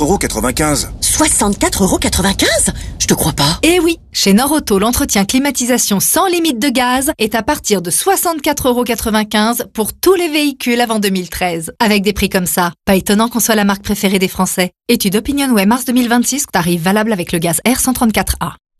64,95 €. 64,95 €? Je te crois pas. Eh oui, chez Norauto, l'entretien climatisation sans limite de gaz est à partir de 64,95 € pour tous les véhicules avant 2013. Avec des prix comme ça, pas étonnant qu'on soit la marque préférée des Français. Étude OpinionWay mars 2026, tarif valable avec le gaz R134A.